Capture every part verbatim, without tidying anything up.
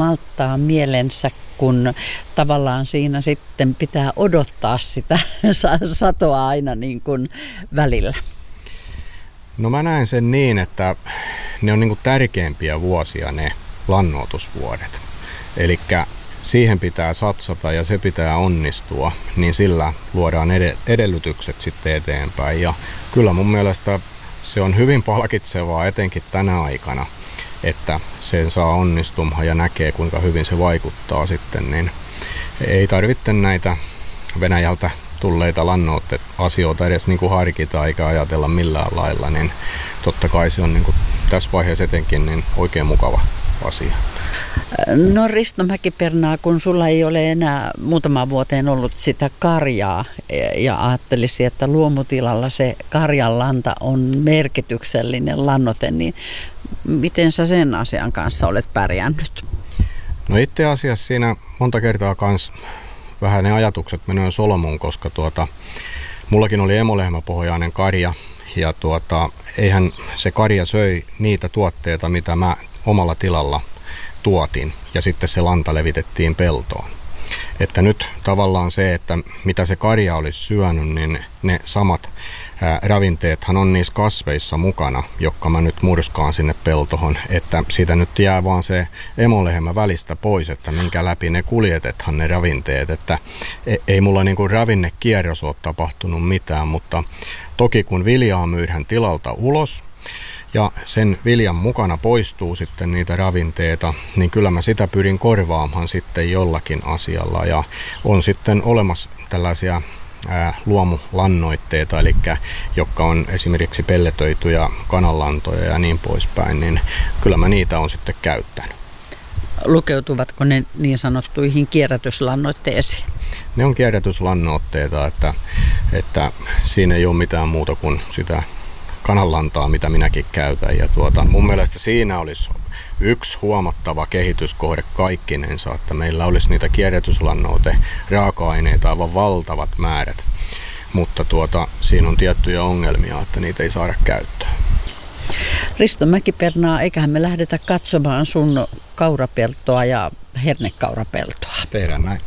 malttaa mielensä, kun tavallaan siinä sitten pitää odottaa sitä satoa aina niin kuin välillä? No mä näen sen niin, että ne on niin kuin tärkeimpiä vuosia ne lannoitusvuodet. Eli siihen pitää satsata ja se pitää onnistua, niin sillä luodaan edellytykset sitten eteenpäin. Ja kyllä mun mielestä se on hyvin palkitsevaa etenkin tänä aikana, että sen saa onnistumaan ja näkee kuinka hyvin se vaikuttaa sitten, niin ei tarvitse näitä Venäjältä tulleita lannoiteasioita edes niin kuin harkita eikä ajatella millään lailla, niin totta kai se on niin kuin tässä vaiheessa etenkin niin oikein mukava asia. No Risto Mäki-Pernaa, kun sulla ei ole enää muutaman vuoteen ollut sitä karjaa ja ajattelisi, että luomutilalla se karjanlanta on merkityksellinen lannoite, niin miten sä sen asian kanssa olet pärjännyt? No itse asiassa siinä monta kertaa kans vähän ne ajatukset menee solmuun, koska tuota, mullakin oli emolehmäpohjainen karja ja tuota, eihän se karja söi niitä tuotteita, mitä mä omalla tilalla tuotin ja sitten se lanta levitettiin peltoon. Että nyt tavallaan se, että mitä se karja olisi syönyt, niin ne samat ää, ravinteethan on niissä kasveissa mukana, jotka mä nyt murskaan sinne peltohon, että siitä nyt jää vaan se emolehmä välistä pois, että minkä läpi ne kuljetethan ne ravinteet, että ei mulla niinku ravinnekierros ole tapahtunut mitään, mutta toki kun viljaa myydään tilalta ulos, ja sen viljan mukana poistuu sitten niitä ravinteita, niin kyllä mä sitä pyrin korvaamaan sitten jollakin asialla. Ja on sitten olemassa tällaisia ää, luomulannoitteita, eli jotka on esimerkiksi pelletöityjä kananlantoja ja niin poispäin, niin kyllä mä niitä on sitten käyttänyt. Lukeutuvatko ne niin sanottuihin kierrätyslannoitteisiin? Ne on kierrätyslannoitteita, että, että siinä ei ole mitään muuta kuin sitä kananlantaa, mitä minäkin käytän. Ja tuota, mun mielestä siinä olisi yksi huomattava kehityskohde kaikkinensa, että meillä olisi niitä kierrätyslannoite raaka-aineita aivan valtavat määrät. Mutta tuota, siinä on tiettyjä ongelmia, että niitä ei saada käyttöön. Risto Mäki-Pernaa, eiköhän me lähdetä katsomaan sun kaurapeltoa ja hernekaurapeltoa. Tehdään näin.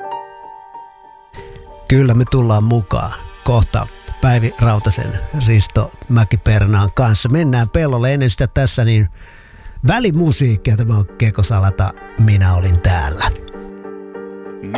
Kyllä me tullaan mukaan. Kohta Päivi Rautasen, Risto Mäki-Pernaan kanssa. Mennään pellolle. Ennen sitä tässä niin välimusiikkia. Tämä on Kekosalata, Minä olin täällä.